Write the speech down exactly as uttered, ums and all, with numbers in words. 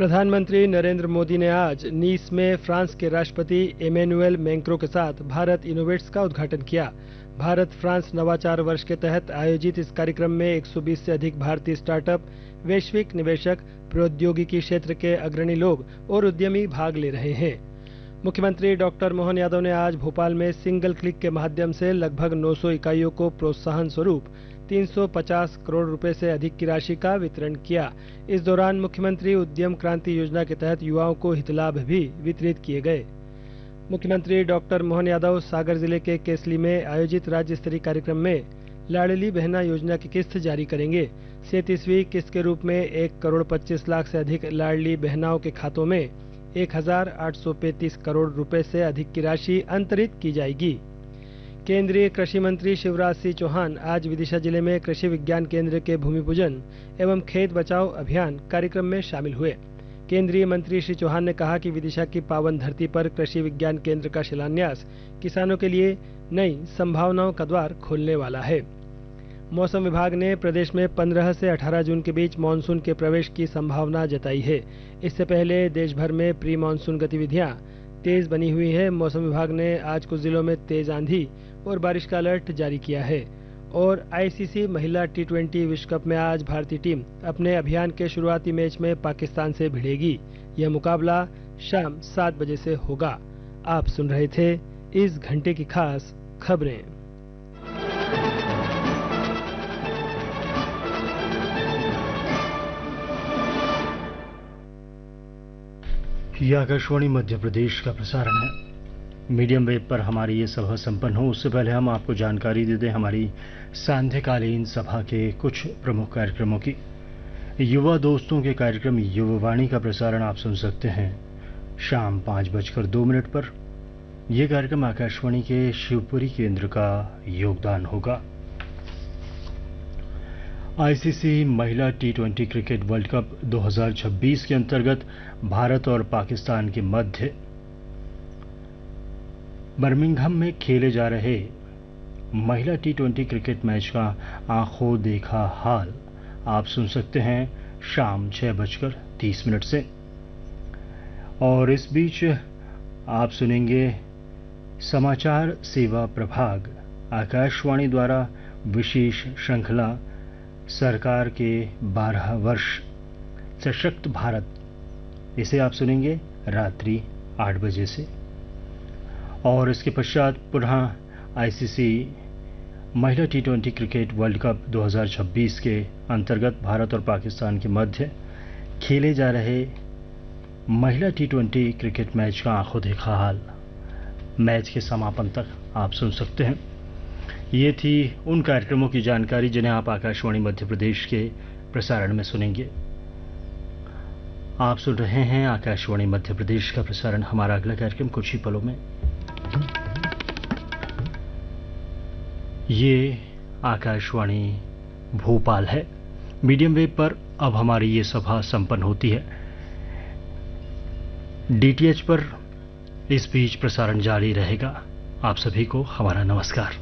प्रधानमंत्री नरेंद्र मोदी ने आज नीस में फ्रांस के राष्ट्रपति एमेनुएल मैक्रों के साथ भारत इनोवेट्स का उद्घाटन किया। भारत फ्रांस नवाचार वर्ष के तहत आयोजित इस कार्यक्रम में एक सौ बीस से अधिक भारतीय स्टार्टअप, वैश्विक निवेशक, प्रौद्योगिकी क्षेत्र के अग्रणी लोग और उद्यमी भाग ले रहे हैं। मुख्यमंत्री डॉक्टर मोहन यादव ने आज भोपाल में सिंगल क्लिक के माध्यम से लगभग नौ सौ इकाइयों को प्रोत्साहन स्वरूप तीन सौ पचास करोड़ रुपए से अधिक की राशि का वितरण किया। इस दौरान मुख्यमंत्री उद्यम क्रांति योजना के तहत युवाओं को हितलाभ भी वितरित किए गए। मुख्यमंत्री डॉक्टर मोहन यादव सागर जिले के केसली में आयोजित राज्य स्तरीय कार्यक्रम में लाडली बहना योजना की किस्त जारी करेंगे। सैंतीसवीं किस्त के रूप में एक करोड़ पच्चीस लाख से अधिक लाडली बहनाओं के खातों में एक हजार आठ सौ पैंतीस करोड़ रुपए से अधिक की राशि अंतरित की जाएगी। केंद्रीय कृषि मंत्री शिवराज सिंह चौहान आज विदिशा जिले में कृषि विज्ञान केंद्र के भूमि पूजन एवं खेत बचाओ अभियान कार्यक्रम में शामिल हुए। केंद्रीय मंत्री श्री चौहान ने कहा कि विदिशा की पावन धरती पर कृषि विज्ञान केंद्र का शिलान्यास किसानों के लिए नई संभावनाओं का द्वार खोलने वाला है। मौसम विभाग ने प्रदेश में पंद्रह से अठारह जून के बीच मानसून के प्रवेश की संभावना जताई है। इससे पहले देश भर में प्री मानसून गतिविधियां तेज बनी हुई है। मौसम विभाग ने आज कुछ जिलों में तेज आंधी और बारिश का अलर्ट जारी किया है। और आईसीसी महिला टी ट्वेंटी विश्व कप में आज भारतीय टीम अपने अभियान के शुरुआती मैच में पाकिस्तान से भिड़ेगी। यह मुकाबला शाम सात बजे से होगा। आप सुन रहे थे इस घंटे की खास खबरें। यह आकाशवाणी मध्य प्रदेश का प्रसारण है। मीडियम वेव पर हमारी ये सभा संपन्न हो उससे पहले हम आपको जानकारी दे दें हमारी सांध्यकालीन सभा के कुछ प्रमुख कार्यक्रमों की। युवा दोस्तों के कार्यक्रम युवावाणी का प्रसारण आप सुन सकते हैं शाम पाँच बजकर दो मिनट पर। यह कार्यक्रम आकाशवाणी के शिवपुरी केंद्र का योगदान होगा। आईसीसी महिला T twenty cricket world cup दो हज़ार छब्बीस के अंतर्गत भारत और पाकिस्तान के मध्य बर्मिंघम में खेले जा रहे महिला टी ट्वेंटी क्रिकेट मैच का आंखों देखा हाल आप सुन सकते हैं शाम छह बजकर तीस मिनट से। और इस बीच आप सुनेंगे समाचार सेवा प्रभाग आकाशवाणी द्वारा विशेष श्रृंखला सरकार के बारह वर्ष सशक्त भारत, इसे आप सुनेंगे रात्रि आठ बजे से। और इसके पश्चात पुनः आईसीसी महिला T twenty cricket world cup दो हज़ार छब्बीस के अंतर्गत भारत और पाकिस्तान के मध्य खेले जा रहे महिला टी ट्वेंटी क्रिकेट मैच का आंखों देखा हाल मैच के समापन तक आप सुन सकते हैं। ये थी उन कार्यक्रमों की जानकारी जिन्हें आप आकाशवाणी मध्य प्रदेश के प्रसारण में सुनेंगे। आप सुन रहे हैं आकाशवाणी मध्य प्रदेश का प्रसारण। हमारा अगला कार्यक्रम कुछ ही पलों में। ये आकाशवाणी भोपाल है। मीडियम वेव पर अब हमारी ये सभा संपन्न होती है। डीटीएच पर इस बीच प्रसारण जारी रहेगा। आप सभी को हमारा नमस्कार।